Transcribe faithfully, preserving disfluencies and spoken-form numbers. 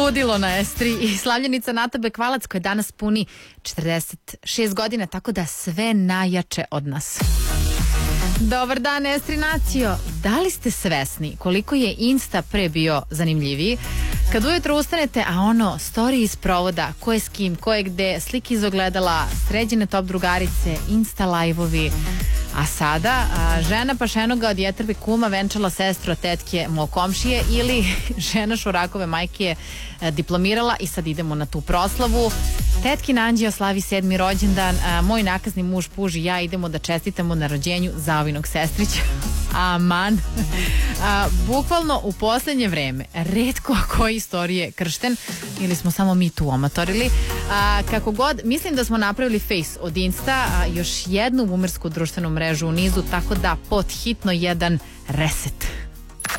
Ludilo na Estri i slavljenica Nata Bekvalac koja danas puni četrdeset šest godina, tako da sve najjače od nas. Dobar dan, Estri nacio. Da li ste svesni koliko je Insta pre bio zanimljiviji? Kad ujutro ustanete, a ono, story iz provoda, ko je s kim, ko je gde, slike iz ogledala, sređene top drugarice, Insta live-ovi. A sada, a, žena pašenoga od jetrbe kuma venčala sestru od tetke mog komšije ili žena Šurakove majke je a, diplomirala i sad idemo na tu proslavu. Tetkin Anđeo slavi sedmi rođendan, a, moj nakazni muž Puži i ja idemo da čestitamo na rođenju Zaovinog sestrića. Aman. A, bukvalno u poslednje vreme retko koji istorije kršten ili smo samo mi tu omatorili. A, kako god, mislim da smo napravili face od Insta, a, još jednu bumersku društvenu mrežu u nizu, tako da pod hitno jedan reset.